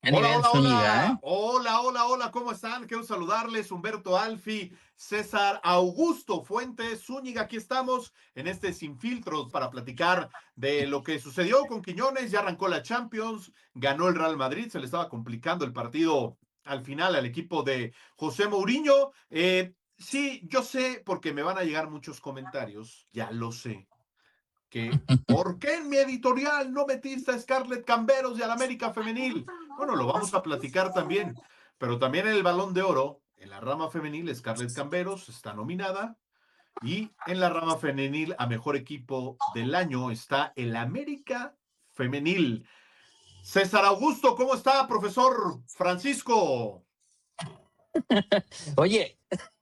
Qué Hola, nivel hola, Zúñiga, hola, ¿eh? hola, hola, hola, ¿cómo están? Quiero saludarles, Humberto Alfi, César Augusto Fuentes, Zúñiga, aquí estamos en este Sin Filtros para platicar de lo que sucedió con Quiñones. Ya arrancó la Champions, ganó el Real Madrid, se le estaba complicando el partido al final al equipo de José Mourinho. Sí, yo sé, porque me van a llegar muchos comentarios, ya lo sé, que ¿por qué en mi editorial no metiste a Scarlett Camberos y al América Femenil? Bueno, lo vamos a platicar también, pero también en el Balón de Oro, en la rama femenil, Scarlett Camberos está nominada y en la rama femenil a Mejor Equipo del Año está el América Femenil. César Augusto, ¿cómo está, profesor Francisco? Oye,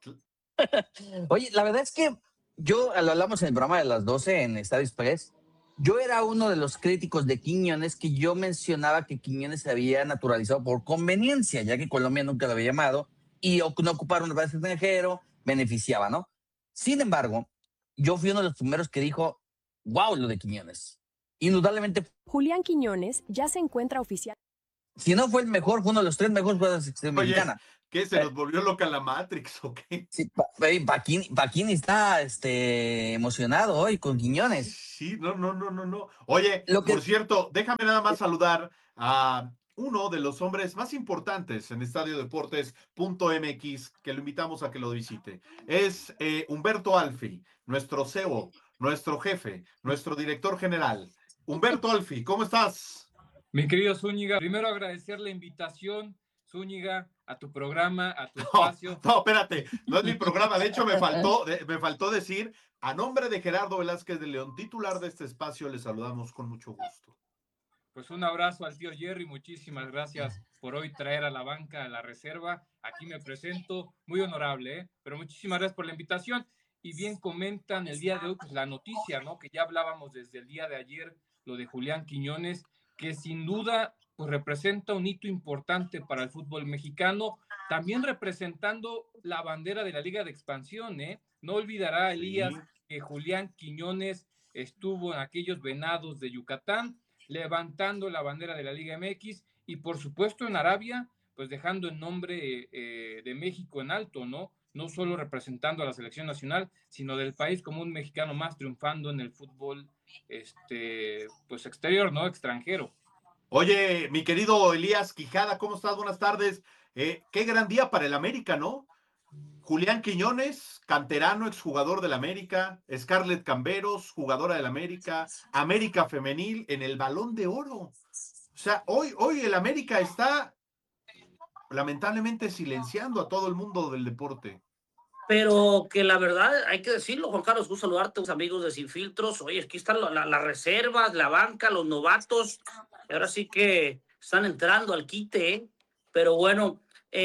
oye, la verdad es que yo, lo hablamos en el programa de las 12 en Estadio Express, yo era uno de los críticos de Quiñones que yo mencionaba que Quiñones se había naturalizado por conveniencia, ya que Colombia nunca lo había llamado y no ocupar un país extranjero beneficiaba, ¿no? Sin embargo, yo fui uno de los primeros que dijo, wow, lo de Quiñones. Indudablemente, Julián Quiñones ya se encuentra oficial. si no fue el mejor, fue uno de los 3 mejores jugadores de la selección Oye, mexicana. ¿qué se nos volvió loca la Matrix o qué? Sí, Paquini está emocionado hoy con Quiñones. Sí, no, no, no, no, no. Oye, Lo por que, cierto, déjame nada más saludar a uno de los hombres más importantes en Estadio Deportes.mx, que lo invitamos a que lo visite. Es Humberto Alfi, nuestro CEO, nuestro jefe, nuestro director general. Humberto Alfi, ¿cómo estás? Mi querido Zúñiga, primero agradecer la invitación, Zúñiga, a tu programa, a tu No, espacio. no, espérate, no es mi programa. De hecho, me faltó decir, a nombre de Gerardo Velázquez de León, titular de este espacio, le saludamos con mucho gusto. Pues un abrazo al tío Jerry, muchísimas gracias por hoy traer a la banca a la reserva. Aquí me presento, muy honorable, ¿eh? Pero muchísimas gracias por la invitación. Y bien comentan el día de hoy, pues la noticia, ¿no? Que ya hablábamos desde el día de ayer, lo de Julián Quiñones, que sin duda pues representa un hito importante para el fútbol mexicano, también representando la bandera de la Liga de Expansión, ¿eh? No olvidará Elías que Julián Quiñones estuvo en aquellos Venados de Yucatán, levantando la bandera de la Liga MX y por supuesto en Arabia, pues dejando el nombre de México en alto, ¿no? No solo representando a la selección nacional, sino del país como un mexicano más triunfando en el fútbol, pues exterior, ¿no? Extranjero. Oye, mi querido Elías Quijada, ¿cómo estás? Buenas tardes. Qué gran día para el América, ¿no? Julián Quiñones, canterano, exjugador del América, Scarlett Camberos, jugadora del América, América Femenil en el Balón de Oro. O sea, hoy el América está lamentablemente silenciando a todo el mundo del deporte. Pero que la verdad, hay que decirlo, Juan Carlos, gusto saludarte, tus amigos de Sin Filtros. Oye, aquí están las reservas, la banca, los novatos. Ahora sí que están entrando al quite, ¿eh? Pero bueno,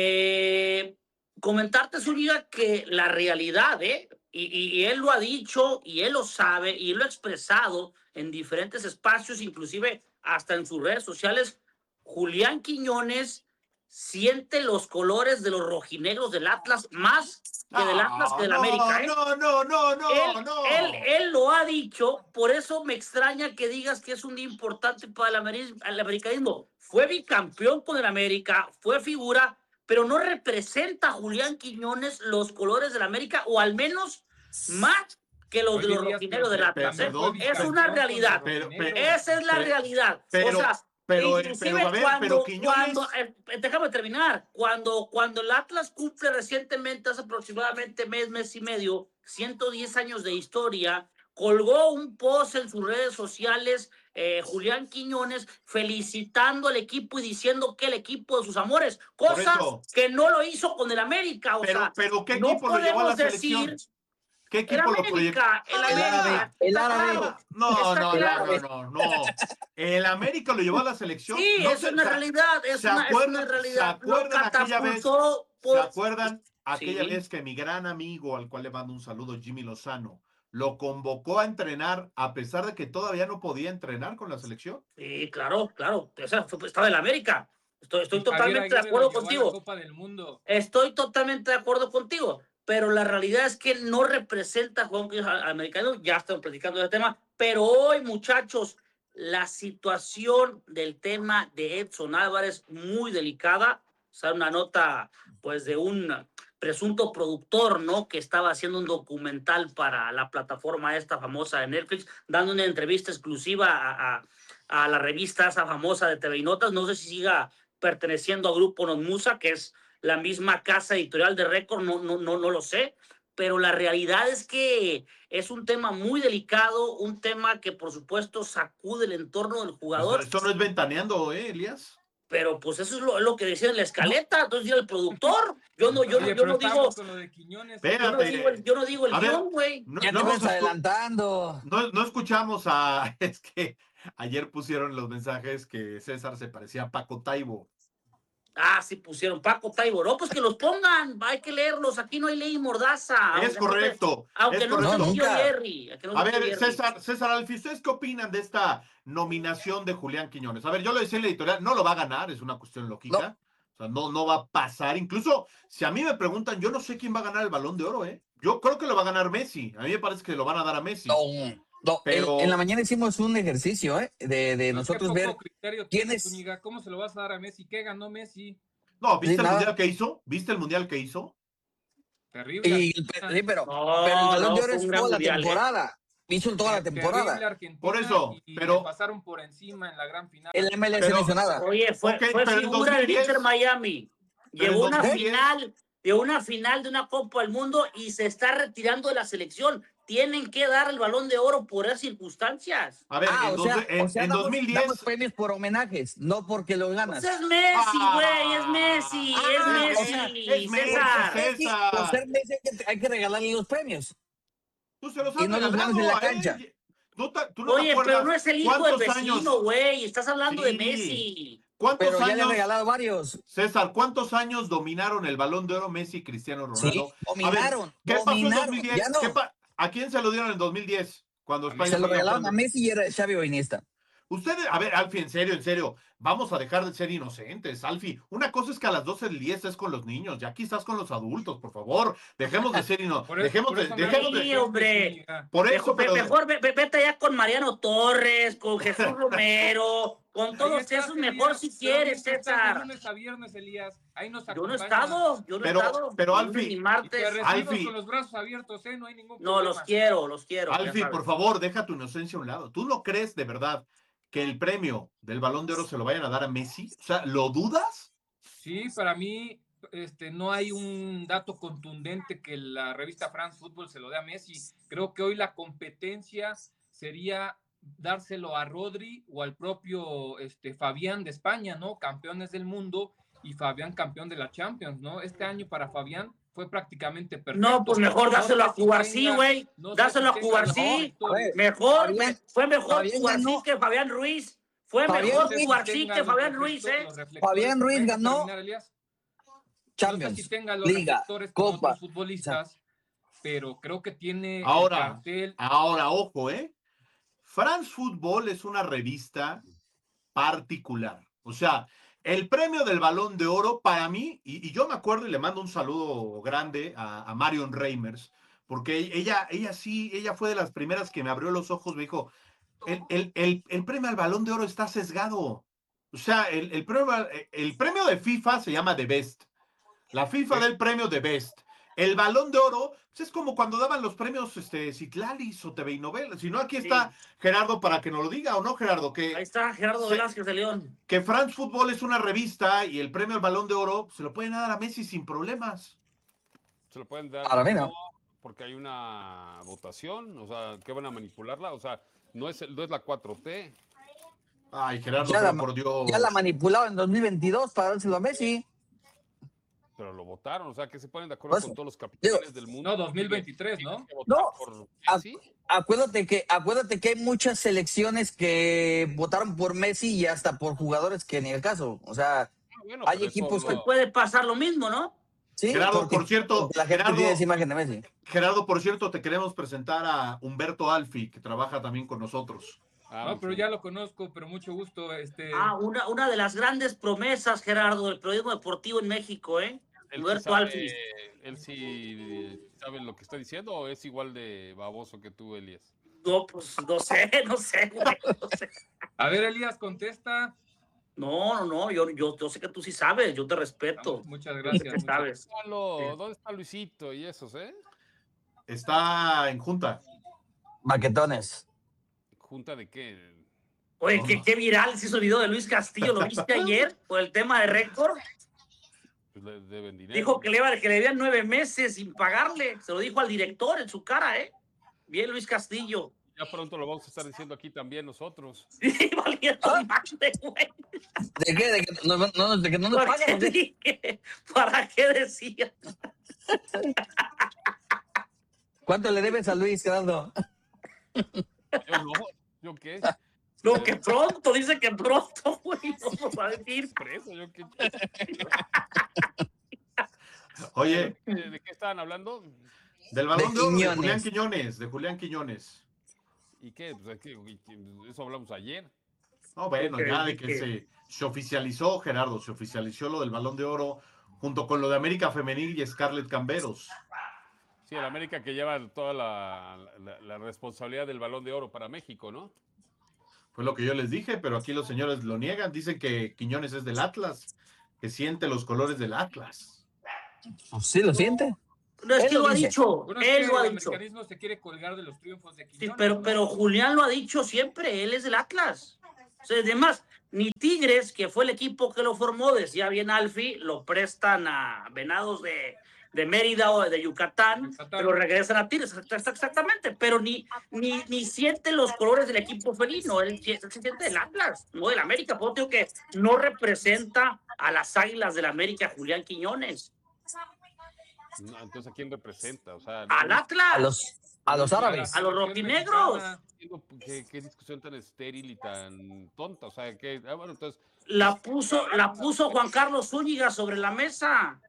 comentarte, Zúñiga, que la realidad, y él lo ha dicho, y él lo sabe, y él lo ha expresado en diferentes espacios, inclusive hasta en sus redes sociales, Julián Quiñones siente los colores de los rojinegros del Atlas más que del Atlas que del América, ¿eh? Él lo ha dicho, por eso me extraña que digas que es un día importante para el americanismo. Fue bicampeón con el América, fue figura, pero no representa a Julián Quiñones los colores del América, o al menos más que los de los rojinegros del Atlas, ¿eh? Es una realidad. Esa es la realidad. O sea, inclusive cuando déjame terminar, cuando el Atlas cumple recientemente, hace aproximadamente mes y medio, 110 años de historia, colgó un post en sus redes sociales, Julián Quiñones, felicitando al equipo y diciendo que el equipo de sus amores, cosas que no lo hizo con el América. O sea, pero ¿qué no equipo lo llevó a la decir, selección? ¿Qué equipo lo proyectó? El América. El árabe. Claro. No. El América lo llevó a la selección. Sí, No es una realidad, es una realidad. ¿Se acuerdan aquella vez? ¿Se acuerdan aquella Sí. vez que mi gran amigo, al cual le mando un saludo, Jimmy Lozano, lo convocó a entrenar a pesar de que todavía no podía entrenar con la selección? Sí, claro. Estaba en la América. Estoy totalmente de Aguirre acuerdo lo llevó contigo. a la Copa del Mundo. Estoy totalmente de acuerdo contigo. Pero la realidad es que no representa a Juan Carlos al americano. Ya estamos platicando del tema. Pero hoy, muchachos, la situación del tema de Edson Álvarez muy delicada. O sea, una nota, pues, de un presunto productor, ¿no? Que estaba haciendo un documental para la plataforma esta famosa de Netflix, dando una entrevista exclusiva a la revista esa famosa de TV y Notas. No sé si siga perteneciendo a Grupo Notmusa, que es la misma casa editorial de Récord, no lo sé, pero la realidad es que es un tema muy delicado, un tema que por supuesto sacude el entorno del jugador. Esto no es ventaneando, Elías. Pero pues eso es lo que decía en la escaleta, entonces el productor. Yo no digo. Con lo de Quiñones. Espérate. Yo no digo el A ver, guión, güey. Ya te vas adelantando. No escuchamos a. Es que ayer pusieron los mensajes que César se parecía a Paco Taibo. Ah, sí pusieron Paco Taibo. No, pues que los pongan, hay que leerlos. Aquí no hay ley mordaza. Es correcto. Aunque no se nunca. Jerry. A ver, César Alfi, ¿ustedes qué opinan de esta nominación de Julián Quiñones? A ver, yo lo decía en la editorial, no lo va a ganar, es una cuestión lógica. O sea, no va a pasar. Incluso, si a mí me preguntan, yo no sé quién va a ganar el Balón de Oro, ¿eh? Yo creo que lo va a ganar Messi. A mí me parece que lo van a dar a Messi. No, pero en la mañana hicimos un ejercicio, de nosotros ver quién es. ¿Cómo se lo vas a dar a Messi? ¿Qué ganó Messi? No, ¿viste Sí, el mundial que hizo? ¿Viste el mundial que hizo? Terrible. Pero el No, Balón de Oro fue es un gran toda la mundial, temporada. Hizo toda la temporada. Por eso, y pero- le pasaron por encima en la gran final. El MLS Pero- no hizo nada. Oye, fue Ok, pero en figura del 2010, Inter Miami. pero en Llevó una 2010, final, de una Copa del Mundo y se está retirando de la selección. Tienen que dar el Balón de Oro por esas circunstancias. A ver, en 2010. Damos premios por homenajes, no porque lo ganas. Pues es Messi, güey, es Messi, es Messi, es Messi, César. César. Por ser Messi hay que regalarle los premios. Tú se los Y has no los regalado ganas en la a cancha. él. ¿Tú no te Oye, acuerdas pero no es el hijo del cuántos vecino, años- güey. Estás hablando de Sí. Messi. ¿Cuántos Pero ya le años, he regalado varios. César, cuántos años dominaron el Balón de Oro Messi y Cristiano Sí, Ronaldo? dominaron. ¿Qué pasó en dominaron. 2010? Ya no. ¿A quién se lo dieron en 2010? Cuando A España Se lo fue regalaron a campeón? Messi y era Xavi o Iniesta. Ustedes, a ver, Alfi, en serio, vamos a dejar de ser inocentes, Alfi. Una cosa es que a las 12 del día estés con los niños, ya aquí estás con los adultos, por favor. Dejemos de ser inocentes. Sí, hombre. Por eso, pero Mejor vete allá con Mariano Torres, con Jesús Romero, con todos esos, mejor si quieres, César. Lunes a viernes, Elías. Ahí nos Yo no he acompañas. estado, pero, ni Alfi, lunes ni Y te martes. recibimos Alfi. con los brazos abiertos, ¿eh? No hay ningún No, problema. los quiero. Alfi, ya sabes. por favor, deja tu inocencia a un lado. ¿Tú no crees de verdad que el premio del Balón de Oro se lo vayan a dar a Messi? O sea, ¿lo dudas? Sí, para mí no hay un dato contundente que la revista France Football se lo dé a Messi. Creo que hoy la competencia sería dárselo a Rodri o al propio Fabián de España, ¿no? Campeones del mundo y Fabián campeón de la Champions, ¿no? Este año para Fabián fue prácticamente perfecto. No, pues mejor dáselo a Cubarsí, güey. Dáselo a si Cubarsí. Oye, Mejor, Fabián- fue mejor Fabián Cubarsí ganó. que Fabián Ruiz. Fue Fabián mejor Ruiz Cubarsí que Fabián Ruiz, ¿eh? Fabián Ruiz ganó Champions. Champions, Si tenga los Liga, reflectores con Copa. otros futbolistas, pero creo que tiene Ahora, el cartel. ojo, France Football es una revista particular. O sea, el premio del Balón de Oro para mí, y yo me acuerdo y le mando un saludo grande a Marion Reimers, porque ella fue de las primeras que me abrió los ojos, me dijo, el premio al Balón de Oro está sesgado. O sea, el premio de FIFA se llama The Best. La FIFA da el premio The Best. El Balón de Oro pues es como cuando daban los premios Citlalis o TV y Novelas. Si no, aquí está Gerardo para que nos lo diga, ¿o no, Gerardo? Ahí está Gerardo Velázquez de León. Que France Football es una revista y el premio al Balón de Oro se lo pueden dar a Messi sin problemas. Se lo pueden dar. Para mí no. Porque hay una votación, o sea, que van a manipularla, o sea, no es la 4T. Ay, Gerardo, Ya pero por Dios. Ya la manipulaba en 2022 para dárselo a Messi. Pero lo votaron, o sea, que se ponen de acuerdo Pues, con todos los capitanes del mundo. No, 2023, ¿no? Tienen que votar No, por a- Messi. Acuérdate que hay muchas selecciones que votaron por Messi y hasta por jugadores que ni el caso. O sea, Ah, bueno, hay pero eso equipos no- Pues puede pasar lo mismo, ¿no? sí. Gerardo, por cierto, porque la gente Gerardo- tiene esa imagen de Messi. Gerardo, por cierto, te queremos presentar a Humberto Alfi, que trabaja también con nosotros. No, pero ya lo conozco, pero mucho gusto. Una de las grandes promesas, Gerardo, del periodismo deportivo en México, ¿eh? Él sí Humberto sabe- Alfi. Él sí sabe lo que está diciendo, o es igual de baboso que tú, Elías. No, pues no sé, güey, no sé. A ver, Elías, contesta. No, yo sé que tú sí sabes, yo te respeto. Muchas Yo sé gracias. que sabes. ¿Dónde está Luisito y esos, Está en junta. Baquetones. ¿Junta de qué? Oye, No. qué viral se hizo el video de Luis Castillo, ¿lo viste ayer? Por el tema de récord. Pues le deben dinero. Dijo que le debían 9 meses sin pagarle. Se lo dijo al director en su cara, ¿eh? Bien, Luis Castillo. Ya pronto lo vamos a estar diciendo aquí también nosotros. Sí, valiendo madre, güey. ¿De qué? ¿De que no nos ¿Para pagan? qué dije? ¿Para qué decía? ¿Cuánto le debes a Luis, Gerardo? Yo no, ¿yo qué? No, que pronto, dice que pronto, güey. Vamos a decir. Preso, ¿yo qué? Oye, ¿De qué estaban hablando? del Balón de Oro Quiñones. de Julián Quiñones. ¿Y qué? Pues eso hablamos ayer. No, bueno, Ok, ya de que dije. se oficializó, Gerardo, se oficializó lo del Balón de Oro junto con lo de América Femenil y Scarlett Camberos. Sí, el América que lleva toda la responsabilidad del Balón de Oro para México, ¿no? Fue lo que yo les dije, pero aquí los señores lo niegan. Dicen que Quiñones es del Atlas, que siente los colores del Atlas. Pues sí, lo siente. No, es Él que lo lo ha dice. dicho. Bueno, es Él que lo ha el dicho. americanismo se quiere colgar de los triunfos de Sí, Quiñones. pero Julián lo ha dicho siempre. Él es del Atlas. O sea, además, ni Tigres, que fue el equipo que lo formó, decía bien Alfi, lo prestan a Venados de Mérida o de Yucatán, pero regresan a Tigres, exactamente, pero ni siente los colores del equipo felino, él se siente del Atlas, no del América, por eso digo que no representa a las Águilas del América Julián Quiñones. No, entonces, ¿a quién representa? O sea, ¡Al Atlas! A los árabes. A los rojinegros. No entiendo qué discusión tan estéril y tan tonta. O sea, que bueno, entonces. La puso Juan Carlos Zúñiga sobre la mesa.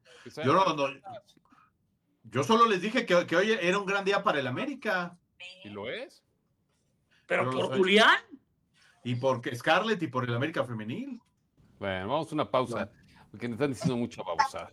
Yo solo les dije que hoy era un gran día para el América. ¿Y lo es? Pero por Julián. Y porque Scarlett y por el América Femenil. Bueno, vamos a una pausa. Porque me están diciendo mucha babosada.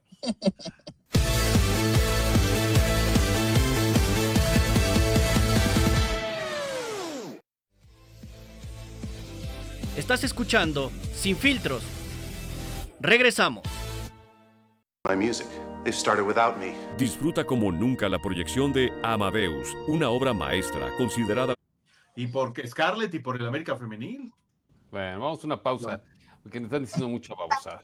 Estás escuchando Sin Filtros. Regresamos. My music. They started without me. Disfruta como nunca la proyección de Amadeus, una obra maestra considerada. Y porque Scarlett y por el América Femenil. Bueno, vamos a una pausa. Porque me están diciendo mucha babosada.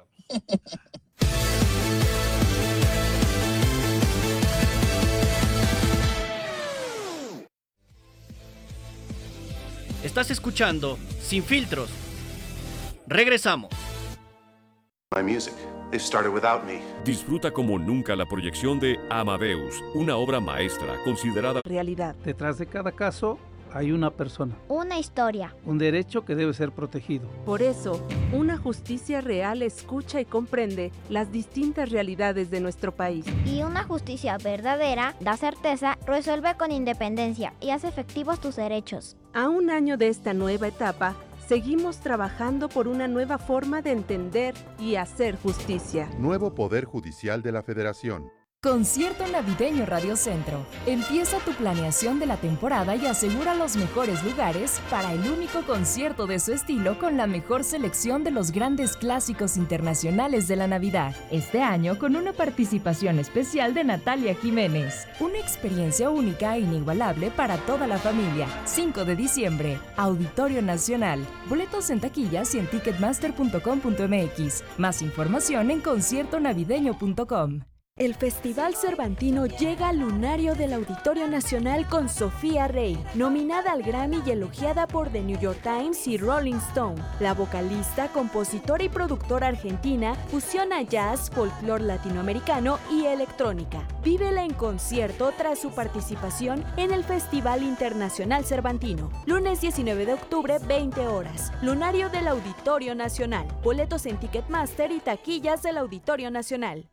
Estás escuchando Sin Filtros. Regresamos. My music. They started without me. Disfruta como nunca la proyección de Amadeus, una obra maestra considerada. Realidad. Detrás de cada caso hay una persona, una historia, un derecho que debe ser protegido. Por eso, una justicia real escucha y comprende las distintas realidades de nuestro país. Y una justicia verdadera da certeza, resuelve con independencia y hace efectivos tus derechos. A un año de esta nueva etapa, seguimos trabajando por una nueva forma de entender y hacer justicia. Nuevo Poder Judicial de la Federación. Concierto Navideño Radio Centro. Empieza tu planeación de la temporada y asegura los mejores lugares para el único concierto de su estilo con la mejor selección de los grandes clásicos internacionales de la Navidad. Este año con una participación especial de Natalia Jiménez. Una experiencia única e inigualable para toda la familia. 5 de diciembre, Auditorio Nacional. Boletos en taquillas y en ticketmaster.com.mx. Más información en conciertonavideño.com. El Festival Cervantino llega al lunario del Auditorio Nacional con Sofía Rey, nominada al Grammy y elogiada por The New York Times y Rolling Stone. La vocalista, compositora y productora argentina fusiona jazz, folclore latinoamericano y electrónica. Vívela en concierto tras su participación en el Festival Internacional Cervantino. Lunes 19 de octubre, 20 horas. Lunario del Auditorio Nacional. Boletos en Ticketmaster y taquillas del Auditorio Nacional.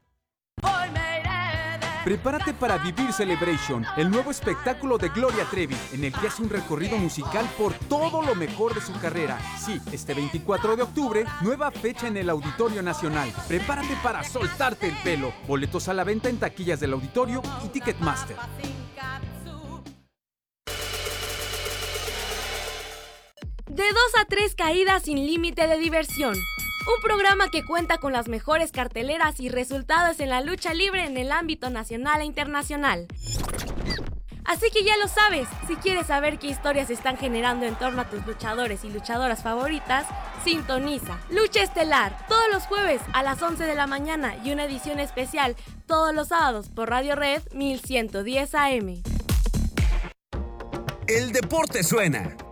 Prepárate para Vivir Celebration, el nuevo espectáculo de Gloria Trevi, en el que hace un recorrido musical por todo lo mejor de su carrera. Sí, este 24 de octubre, nueva fecha en el Auditorio Nacional. Prepárate para soltarte el pelo. Boletos a la venta en taquillas del Auditorio y Ticketmaster. De 2 a 3 caídas sin límite de diversión. Un programa que cuenta con las mejores carteleras y resultados en la lucha libre en el ámbito nacional e internacional. Así que ya lo sabes, si quieres saber qué historias se están generando en torno a tus luchadores y luchadoras favoritas, sintoniza Lucha Estelar todos los jueves a las 11 de la mañana y una edición especial todos los sábados por Radio Red 1110 AM. El deporte suena.